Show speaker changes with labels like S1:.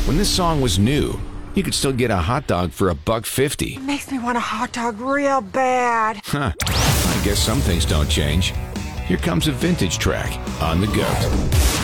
S1: When this song was new, you could still get a hot dog for $1.50.
S2: Makes me want a hot dog real bad.
S1: Huh. I guess some things don't change. Here comes a vintage track on The Goat.